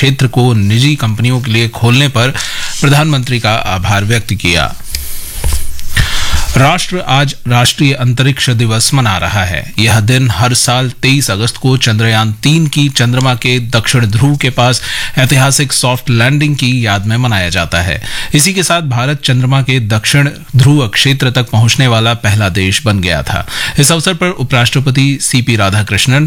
क्षेत्र को निजी कंपनियों के लिए खोलने पर प्रधानमंत्री का आभार व्यक्त किया। राष्ट्र आज राष्ट्रीय अंतरिक्ष दिवस मना रहा है। यह दिन हर साल 23 अगस्त को चंद्रयान 3 की चंद्रमा के दक्षिण ध्रुव के पास ऐतिहासिक सॉफ्ट लैंडिंग की याद में मनाया जाता है। इसी के साथ भारत चंद्रमा के दक्षिण ध्रुव क्षेत्र तक पहुंचने वाला पहला देश बन गया था। इस अवसर पर उपराष्ट्रपति सीपी राधाकृष्णन,